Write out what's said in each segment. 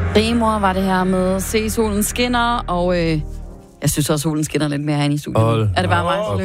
Rimor var det her med Se solen skinner, og jeg synes også, solen skinner lidt mere herinde i studiet. Er det bare mig?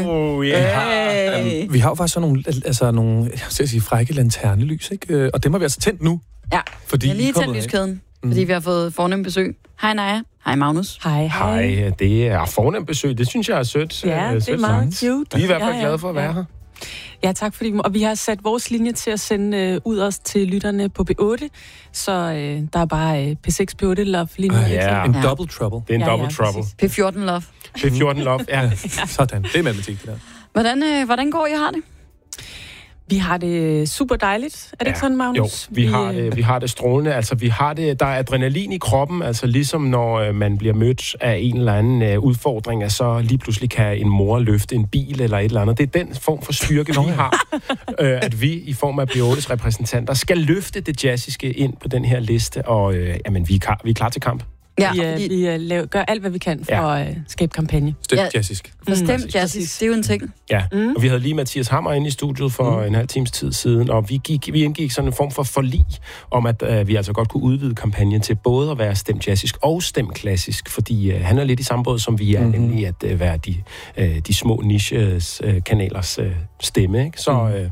Vi har jo faktisk sådan nogle jeg skal sige, frække lanternelys, ikke? Og dem har vi altså tændt nu. Ja, fordi jeg har lige tændt lyskæden, fordi vi har fået fornemt besøg. Hej Naja. Hej Magnus. Hej, det er fornemt besøg. Det synes jeg er sødt. Ja, det er meget cute. Vi er i hvert fald glade for at være her. Ja, tak fordi og vi har sat vores linje til at sende ud også til lytterne på B8, så der er bare P6 P8 Love lige nu. En double trouble. Det er en double trouble. P14 Love. P14 Love, ja. Sådan, det er matematik, det der. Hvordan går I har det? Vi har det super dejligt. Er det ikke sådan, Magnus? Jo, vi har det strålende. Altså, vi har det, der er adrenalin i kroppen, altså ligesom når man bliver mødt af en eller anden udfordring, at så lige pludselig kan en mor løfte en bil eller et eller andet. Det er den form for styrke, vi har, at vi i form af B8's repræsentanter skal løfte det jazziske ind på den her liste, og jamen, vi er klar til kamp. Ja, vi gør alt, hvad vi kan for at skabe kampagne. Stem jazzisk. Stem jazzisk, det er jo en ting. Ja, og vi havde lige Mathias Hammer inde i studiet for en halv times tid siden, og vi indgik sådan en form for forlig om, at vi altså godt kunne udvide kampagnen til både at være stem jazzisk og stem klassisk, fordi han er lidt i samme båd, som vi er, nemlig at være de små niche-kanalers stemme. Ikke?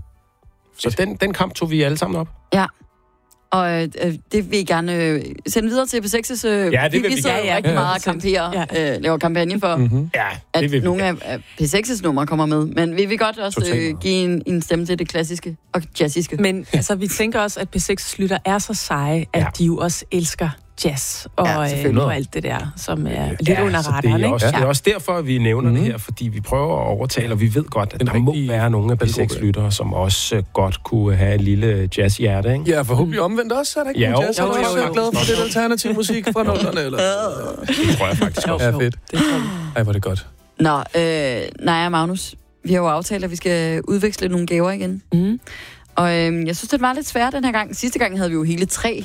Så den kamp tog vi alle sammen op. Ja. Og det vil I gerne sende videre til P6's... vi sidder rigtig meget og laver kampagne for, at nogle af P6's numre kommer med. Men vi vil godt også give en stemme til det klassiske og jazziske. Men altså, vi tænker også, at P6's lytter er så seje, at de jo også elsker jazz og alt det der, som er lidt under radaren. Det er også derfor, at vi nævner det her, fordi vi prøver at overtale, og vi ved godt, at der må være nogle af P6-lyttere, som også godt kunne have et lille jazzhjerte, ikke? Ja, forhåbentlig omvendt også, er der ikke nogen jazz? Jeg er glad for det alternativ musik fra nullerne, eller? Det tror jeg faktisk også. Ja, fedt. Ej, hvor det godt. Nå, Naja og Magnus, vi har jo aftalt, at vi skal udveksle nogle gaver igen. Og jeg synes, det var lidt svært den her gang. Sidste gang havde vi jo hele 3.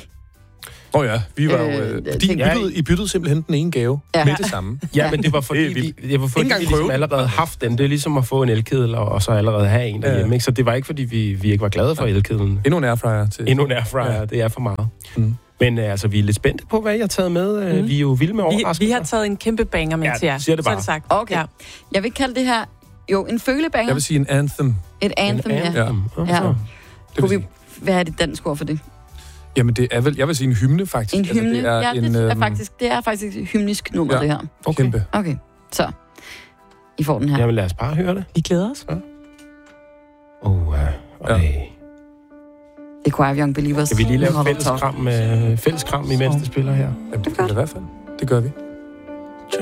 Vi var jo... I byttede simpelthen den ene gave med det samme. Ja, men det var fordi, vi ligesom allerede haft den. Det er ligesom at få en elkedel, og så allerede have en derhjemme. Ikke? Så det var ikke, fordi vi ikke var glade for elkedlen. Endnu en airfryer til. Endnu en airfryer, det er for meget. Men altså, vi er lidt spændte på, hvad I har taget med. Vi er jo vilde med overraskelser. Vi har taget en kæmpe banger med til jer. Siger det bare. Så sagt. Okay. Ja. Jeg vil kalde det her en følebanger. Jeg vil sige en anthem. Et anthem, ja. Hvad er det dansk ord for det? Jamen, det er vel, jeg vil sige en hymne, faktisk. En hymne? Altså, det er faktisk et hymnisk nummer, det her. Okay. Kæmpe. Okay, så. I får den her. Jamen, lad os bare høre det. Vi glæder os. Det er Choir of Young Believers. Skal vi lige lave fælleskram imens det spiller her? Jamen, det gør vi i hvert fald. Det gør vi.